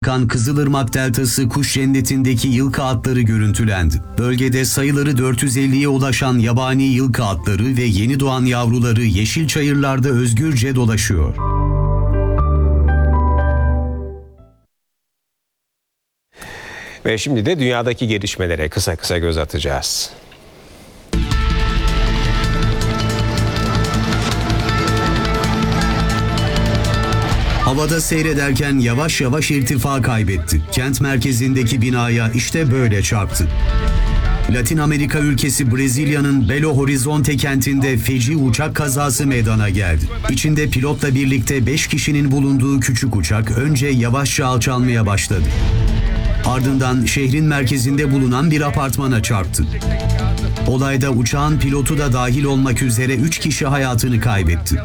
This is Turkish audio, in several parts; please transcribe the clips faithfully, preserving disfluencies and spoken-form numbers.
bakan Kızılırmak Deltası kuş cennetindeki yılkı atları görüntülendi. Bölgede sayıları dört yüz elliye ulaşan yabani yılkı atları ve yeni doğan yavruları yeşil çayırlarda özgürce dolaşıyor. Ve şimdi de dünyadaki gelişmelere kısa kısa göz atacağız. Havada seyrederken yavaş yavaş irtifa kaybetti. Kent merkezindeki binaya işte böyle çarptı. Latin Amerika ülkesi Brezilya'nın Belo Horizonte kentinde feci uçak kazası meydana geldi. İçinde pilotla birlikte beş kişinin bulunduğu küçük uçak önce yavaşça alçalmaya başladı. Ardından şehrin merkezinde bulunan bir apartmana çarptı. Olayda uçağın pilotu da dahil olmak üzere üç kişi hayatını kaybetti.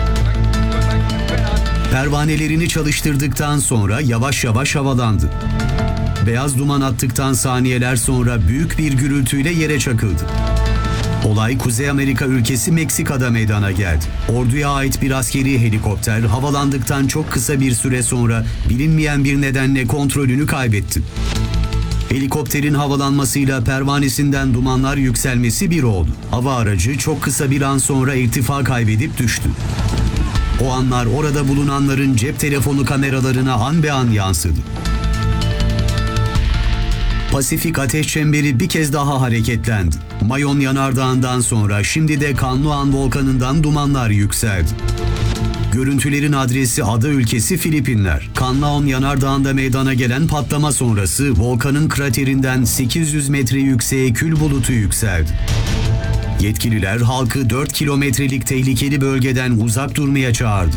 Pervanelerini çalıştırdıktan sonra yavaş yavaş havalandı. Beyaz duman attıktan saniyeler sonra büyük bir gürültüyle yere çakıldı. Olay Kuzey Amerika ülkesi Meksika'da meydana geldi. Orduya ait bir askeri helikopter havalandıktan çok kısa bir süre sonra bilinmeyen bir nedenle kontrolünü kaybetti. Helikopterin havalanmasıyla pervanesinden dumanlar yükselmesi bir oldu. Hava aracı çok kısa bir an sonra irtifa kaybedip düştü. O anlar orada bulunanların cep telefonu kameralarına an be an yansıdı. Pasifik Ateş Çemberi bir kez daha hareketlendi. Mayon Yanardağı'ndan sonra şimdi de Kanluan Volkanı'ndan dumanlar yükseldi. Görüntülerin adresi ada ülkesi Filipinler. Kanlaon Yanardağı'nda meydana gelen patlama sonrası volkanın kraterinden sekiz yüz metre yükseğe kül bulutu yükseldi. Yetkililer halkı dört kilometrelik tehlikeli bölgeden uzak durmaya çağırdı.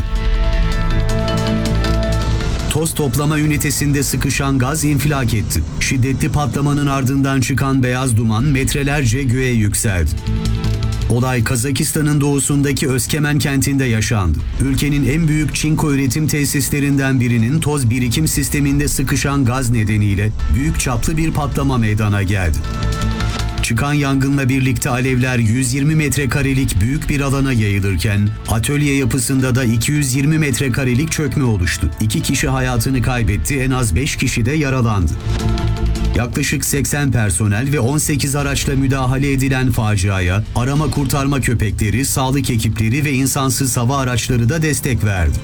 Toz toplama ünitesinde sıkışan gaz infilak etti. Şiddetli patlamanın ardından çıkan beyaz duman metrelerce göğe yükseldi. Olay Kazakistan'ın doğusundaki Özkemen kentinde yaşandı. Ülkenin en büyük çinko üretim tesislerinden birinin toz birikim sisteminde sıkışan gaz nedeniyle büyük çaplı bir patlama meydana geldi. Çıkan yangınla birlikte alevler yüz yirmi metrekarelik büyük bir alana yayılırken atölye yapısında da iki yüz yirmi metrekarelik çökme oluştu. İki kişi hayatını kaybetti, en az beş kişi de yaralandı. Yaklaşık seksen personel ve on sekiz araçla müdahale edilen faciaya arama kurtarma köpekleri, sağlık ekipleri ve insansız hava araçları da destek verdi.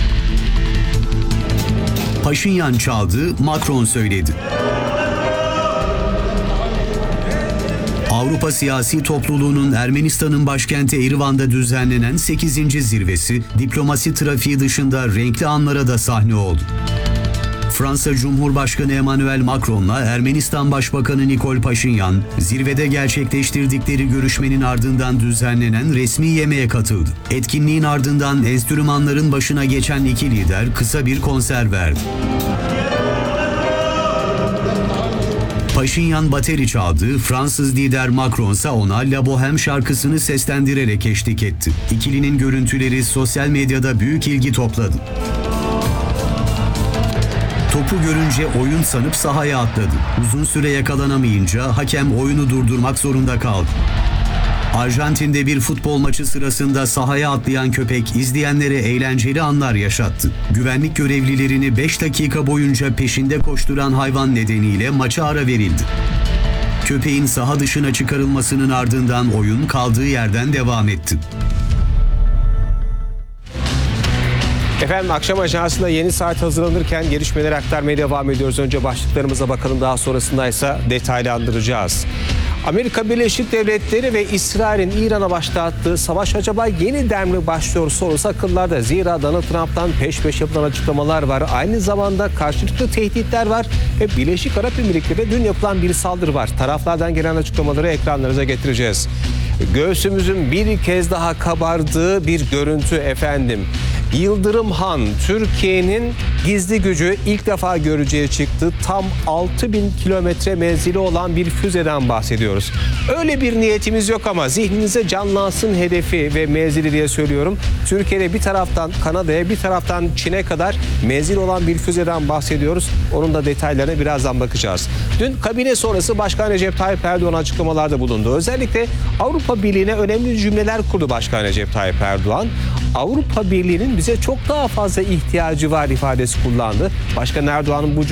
Paşinyan çaldı, Macron söyledi. Avrupa Siyasi Topluluğu'nun Ermenistan'ın başkenti Erivan'da düzenlenen sekizinci zirvesi, diplomasi trafiği dışında renkli anlara da sahne oldu. Fransa Cumhurbaşkanı Emmanuel Macron'la Ermenistan Başbakanı Nikol Paşinyan, zirvede gerçekleştirdikleri görüşmenin ardından düzenlenen resmi yemeğe katıldı. Etkinliğin ardından enstrümanların başına geçen iki lider kısa bir konser verdi. Paşinyan bateri çaldı, Fransız lider Macron ise ona La Bohème şarkısını seslendirerek eşlik etti. İkilinin görüntüleri sosyal medyada büyük ilgi topladı. Topu görünce oyun sanıp sahaya atladı. Uzun süre yakalanamayınca hakem oyunu durdurmak zorunda kaldı. Arjantin'de bir futbol maçı sırasında sahaya atlayan köpek izleyenlere eğlenceli anlar yaşattı. Güvenlik görevlilerini beş dakika boyunca peşinde koşturan hayvan nedeniyle maça ara verildi. Köpeğin saha dışına çıkarılmasının ardından oyun kaldığı yerden devam etti. Efendim akşam ajansında yeni saat hazırlanırken gelişmeleri aktarmaya devam ediyoruz. Önce başlıklarımıza bakalım, daha sonrasında ise detaylandıracağız. Amerika Birleşik Devletleri ve İsrail'in İran'a başlattığı savaş acaba yeniden mi başlıyor sorusu akıllarda. Zira Donald Trump'tan peş peşe yapılan açıklamalar var. Aynı zamanda karşılıklı tehditler var ve Birleşik Arap Emirlikleri'ne dün yapılan bir saldırı var. Taraflardan gelen açıklamaları ekranlarınıza getireceğiz. Göğsümüzün bir kez daha kabardığı bir görüntü efendim. Yıldırım Han, Türkiye'nin gizli gücü ilk defa görücüye çıktı. Tam altı bin kilometre menzili olan bir füzeden bahsediyoruz. Öyle bir niyetimiz yok ama zihninize canlansın hedefi ve menzili diye söylüyorum. Türkiye'de bir taraftan Kanada'ya, bir taraftan Çin'e kadar menzil olan bir füzeden bahsediyoruz. Onun da detaylarına birazdan bakacağız. Dün kabine sonrası Başkan Recep Tayyip Erdoğan açıklamalarda bulundu. Özellikle Avrupa Birliği'ne önemli cümleler kurdu Başkan Recep Tayyip Erdoğan. Avrupa Birliği'nin bize çok daha fazla ihtiyacı var ifadesi kullandı. Başkan Erdoğan'ın bu